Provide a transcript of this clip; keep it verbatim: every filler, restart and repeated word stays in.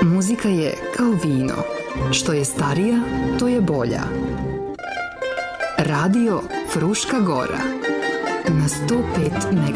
Muzika je kao vino. Što je starija, to je bolja. Radio Fruška Gora na sto pet